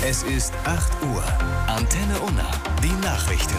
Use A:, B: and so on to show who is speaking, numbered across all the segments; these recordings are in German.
A: Es ist 8 Uhr. Antenne Unna. Die Nachrichten.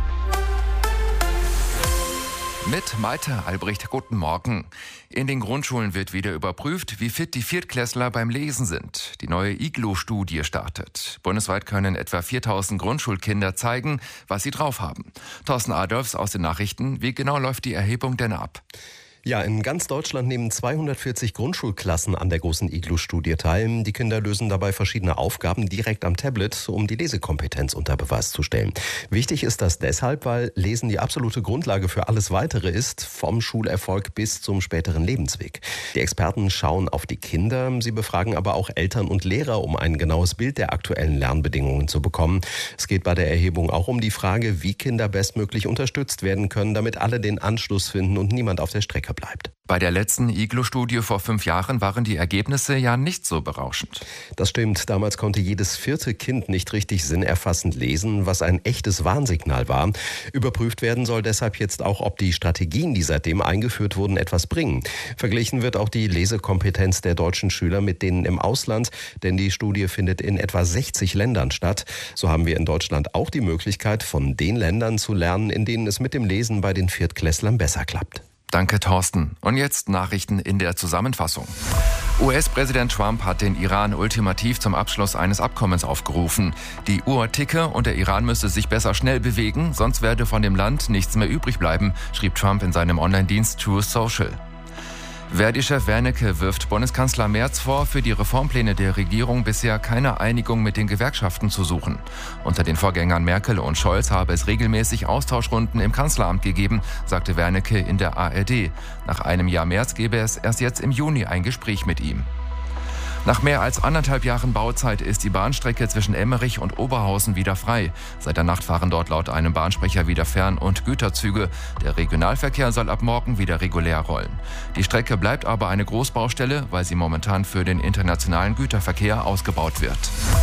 B: Mit Maite Albrecht, guten Morgen. In den Grundschulen wird wieder überprüft, wie fit die Viertklässler beim Lesen sind. Die neue IGLO-Studie startet. Bundesweit können etwa 4000 Grundschulkinder zeigen, was sie drauf haben. Thorsten Adolfs aus den Nachrichten. Wie genau läuft die Erhebung denn ab?
C: Ja, in ganz Deutschland nehmen 240 Grundschulklassen an der großen IGLO-Studie teil. Die Kinder lösen dabei verschiedene Aufgaben direkt am Tablet, um die Lesekompetenz unter Beweis zu stellen. Wichtig ist das deshalb, weil Lesen die absolute Grundlage für alles Weitere ist, vom Schulerfolg bis zum späteren Lebensweg. Die Experten schauen auf die Kinder, sie befragen aber auch Eltern und Lehrer, um ein genaues Bild der aktuellen Lernbedingungen zu bekommen. Es geht bei der Erhebung auch um die Frage, wie Kinder bestmöglich unterstützt werden können, damit alle den Anschluss finden und niemand auf der Strecke bleibt.
B: Bei der letzten IGLO-Studie vor 5 Jahren waren die Ergebnisse ja nicht so berauschend.
C: Das stimmt. Damals konnte jedes 4. Kind nicht richtig sinnerfassend lesen, was ein echtes Warnsignal war. Überprüft werden soll deshalb jetzt auch, ob die Strategien, die seitdem eingeführt wurden, etwas bringen. Verglichen wird auch die Lesekompetenz der deutschen Schüler mit denen im Ausland, denn die Studie findet in etwa 60 Ländern statt. So haben wir in Deutschland auch die Möglichkeit, von den Ländern zu lernen, in denen es mit dem Lesen bei den Viertklässlern besser klappt.
B: Danke, Thorsten. Und jetzt Nachrichten in der Zusammenfassung. US-Präsident Trump hat den Iran ultimativ zum Abschluss eines Abkommens aufgerufen. Die Uhr ticke und der Iran müsse sich besser schnell bewegen, sonst werde von dem Land nichts mehr übrig bleiben, schrieb Trump in seinem Online-Dienst Truth Social. Verdi-Chef Wernicke wirft Bundeskanzler Merz vor, für die Reformpläne der Regierung bisher keine Einigung mit den Gewerkschaften zu suchen. Unter den Vorgängern Merkel und Scholz habe es regelmäßig Austauschrunden im Kanzleramt gegeben, sagte Wernicke in der ARD. Nach einem Jahr Merz gebe es erst jetzt im Juni ein Gespräch mit ihm. Nach mehr als 1,5 Jahren Bauzeit ist die Bahnstrecke zwischen Emmerich und Oberhausen wieder frei. Seit der Nacht fahren dort laut einem Bahnsprecher wieder Fern- und Güterzüge. Der Regionalverkehr soll ab morgen wieder regulär rollen. Die Strecke bleibt aber eine Großbaustelle, weil sie momentan für den internationalen Güterverkehr ausgebaut wird.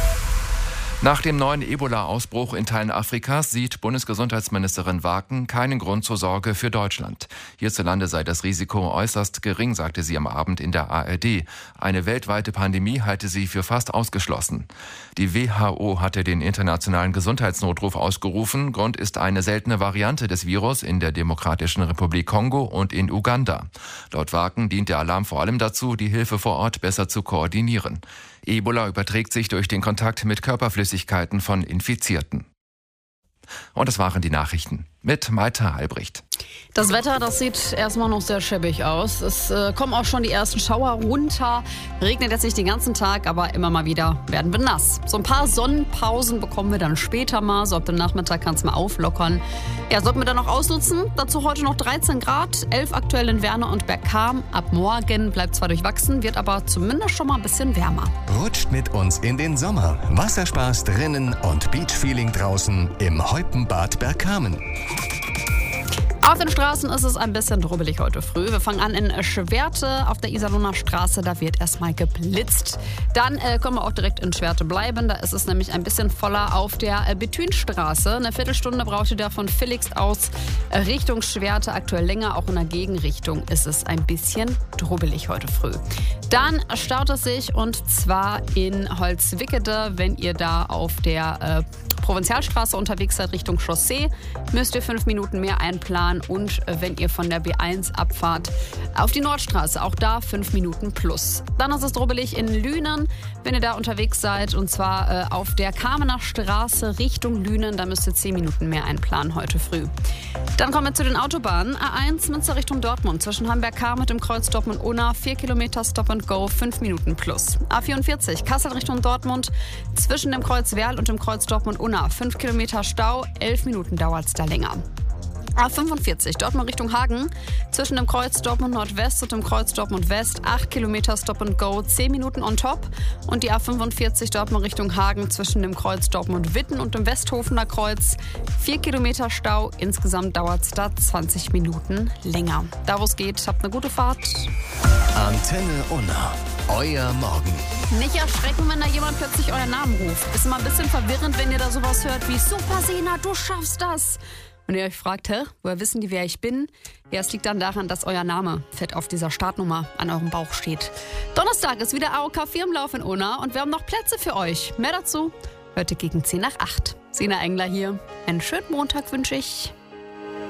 B: Nach dem neuen Ebola-Ausbruch in Teilen Afrikas sieht Bundesgesundheitsministerin Waken keinen Grund zur Sorge für Deutschland. Hierzulande sei das Risiko äußerst gering, sagte sie am Abend in der ARD. Eine weltweite Pandemie halte sie für fast ausgeschlossen. Die WHO hatte den internationalen Gesundheitsnotruf ausgerufen. Grund ist eine seltene Variante des Virus in der Demokratischen Republik Kongo und in Uganda. Laut Waken dient der Alarm vor allem dazu, die Hilfe vor Ort besser zu koordinieren. Ebola überträgt sich durch den Kontakt mit Körperflüssigkeiten von Infizierten. Und das waren die Nachrichten mit Maite Albrecht.
D: Das Wetter, das sieht erstmal noch sehr schäbig aus. Es kommen auch schon die ersten Schauer runter. Regnet jetzt nicht den ganzen Tag, aber immer mal wieder werden wir nass. So ein paar Sonnenpausen bekommen wir dann später mal. So ab dem Nachmittag kann es mal auflockern. Ja, sollten wir dann noch ausnutzen. Dazu heute noch 13 Grad, 11 aktuell in Werne und Bergkamen. Ab morgen bleibt zwar durchwachsen, wird aber zumindest schon mal ein bisschen wärmer.
A: Rutscht mit uns in den Sommer. Wasserspaß drinnen und Beachfeeling draußen im Heupenbad Bergkamen.
D: Auf den Straßen ist es ein bisschen drubbelig heute früh. Wir fangen an in Schwerte auf der Iserlohner Straße. Da wird erstmal geblitzt. Dann können wir auch direkt in Schwerte bleiben. Da ist es nämlich ein bisschen voller auf der Bethünstraße. Eine Viertelstunde braucht ihr da von Villixt aus Richtung Schwerte. Aktuell länger, auch in der Gegenrichtung ist es ein bisschen drubbelig heute früh. Dann staut es sich und zwar in Holzwickede, wenn ihr da auf der Provinzialstraße unterwegs seid Richtung Chaussee, müsst ihr 5 Minuten mehr einplanen und wenn ihr von der B1 abfahrt auf die Nordstraße, auch da 5 Minuten plus. Dann ist es drubbelig in Lünen, wenn ihr da unterwegs seid und zwar auf der Kamener Straße Richtung Lünen, da müsst ihr 10 Minuten mehr einplanen heute früh. Dann kommen wir zu den Autobahnen. A1 Münster Richtung Dortmund zwischen Hamburg-Kahr mit dem Kreuz Dortmund-Unna 4 Kilometer Stop and Go, 5 Minuten plus. A44 Kassel Richtung Dortmund zwischen dem Kreuz Werl und dem Kreuz Dortmund-Unna 5 Kilometer Stau, 11 Minuten dauert es da länger. A45 Dortmund Richtung Hagen zwischen dem Kreuz Dortmund Nordwest und dem Kreuz Dortmund West 8 Kilometer Stop and Go, 10 Minuten on top. Und die A45 Dortmund Richtung Hagen zwischen dem Kreuz Dortmund Witten und dem Westhofener Kreuz 4 Kilometer Stau. Insgesamt dauert es da 20 Minuten länger. Da wo es geht, habt eine gute Fahrt.
A: Antenne Unna, euer Morgen.
D: Nicht erschrecken, wenn da jemand plötzlich euren Namen ruft. Ist immer ein bisschen verwirrend, wenn ihr da sowas hört wie Super Sena, du schaffst das. Und ihr euch fragt, woher wissen die, wer ich bin? Ja, es liegt dann daran, dass euer Name fett auf dieser Startnummer an eurem Bauch steht. Donnerstag ist wieder AOK Firmenlauf in Unna und wir haben noch Plätze für euch. Mehr dazu Heute gegen 7:50. Sina Engler hier. Einen schönen Montag wünsche ich.